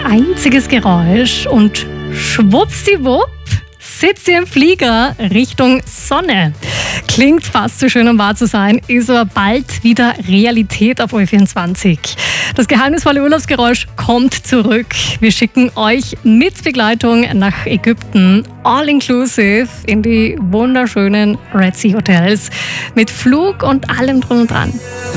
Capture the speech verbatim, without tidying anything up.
einziges Geräusch und schwuppsdiwupp sitzt ihr im Flieger Richtung Sonne. Klingt fast zu schön, um wahr zu sein, ist aber bald wieder Realität auf O vierundzwanzig. Das geheimnisvolle Urlaubsgeräusch kommt zurück. Wir schicken euch mit Begleitung nach Ägypten, all inclusive, in die wunderschönen Red Sea Hotels mit Flug und allem drum und dran.